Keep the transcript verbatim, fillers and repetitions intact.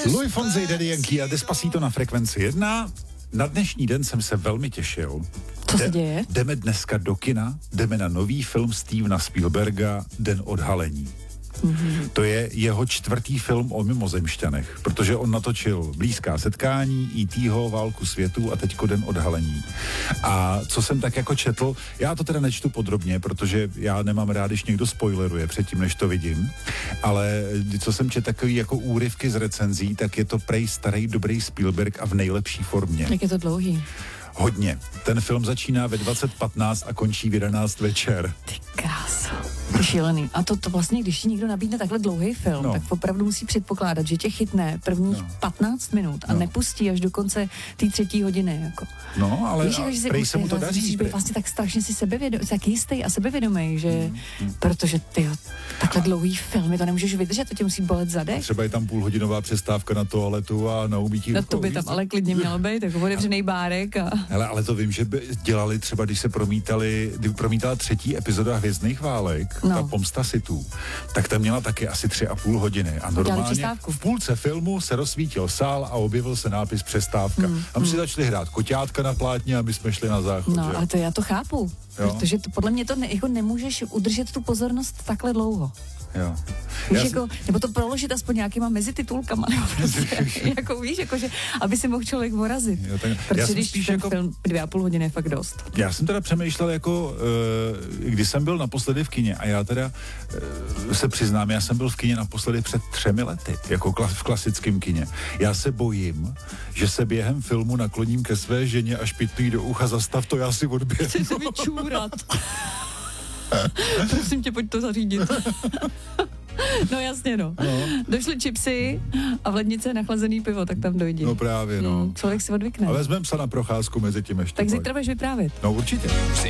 Luis Fonsi, Daddy Yankee a Despacito na Frekvenci jedna. Na dnešní den jsem se velmi těšil. Co se děje? Jdeme dneska do kina, jdeme na nový film Stevena Spielberga Den odhalení. Mm-hmm. To je jeho čtvrtý film o mimozemšťanech, protože on natočil Blízká setkání, í té ho, Válku světů a teďko Den odhalení. A co jsem tak jako četl, já to teda nečtu podrobně, protože já nemám rád, když někdo spoileruje předtím, než to vidím, ale co jsem četl takový jako úryvky z recenzí, tak je to prej starý dobrý Spielberg a v nejlepší formě. Jak je to dlouhý? Hodně. Ten film začíná ve dvacet patnáct a končí v jedenáct večer. Ty krása. To šílený. A to, to vlastně, když ti někdo nabídne takhle dlouhý film, no. tak opravdu musí předpokládat, že tě chytne prvních no. patnáct minut a no. nepustí až do konce té třetí hodiny. Jako. No, ale víš, jako, že prej se mu to daří. Musíš být vlastně tak strašně si sebevědomý, tak jistý a sebevědomý, že mm, mm. protože ty takhle dlouhý filmy to nemůžeš vydržet, to tě musí bolet zadek. Třeba je tam půlhodinová přestávka na toaletu a na umytí. No to by tam ale klidně mělo být, jako otevřený bárek a... Hele, ale to vím, že by dělali třeba, když se promítali, kdy promítala třetí epizoda Hvězdných válek, no. ta Pomsta Sithů, tak tam měla taky asi tři a půl hodiny. A normálně v půlce filmu se rozsvítil sál a objevil se nápis přestávka. Hmm, Tam hmm. si začali hrát koťátka na plátně a my jsme šli na záchod. No, že? ale to já to chápu, jo? Protože to, podle mě to ne, jako nemůžeš udržet tu pozornost takhle dlouho. Jo. Víš, já jako, nebo to proložit aspoň nějakýma mezititulkama, nebo prostě, jako víš, jakože, aby si mohl člověk vorazit. Jo, tak, protože když ten jako, film dvě a půl hodiny je fakt dost. Já jsem teda přemýšlel jako, uh, když jsem byl naposledy v kině a já teda uh, se přiznám, já jsem byl v kině naposledy před třemi lety, jako kla- v klasickém kině. Já se bojím, že se během filmu nakloním ke své ženě a špitný do ucha, zastav to, já si odběhnu. Chci se mi čůrat. Prosím tě, pojď to zařídit. No jasně, no. no. Došly čipsy a v lednici je nachlazený pivo, tak tam dojdi. No právě, no. Hmm, člověk si odvykne. A vezmeme se na procházku mezi tím ještě. Tak zítra budeš vyprávět. No určitě.